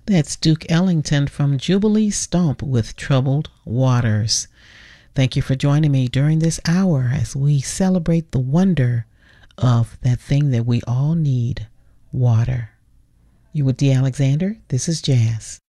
That's Duke Ellington from Jubilee Stomp with Troubled Waters. Thank you for joining me during this hour as we celebrate the wonder of that thing that we all need, water. You with D. Alexander? This is Jazz.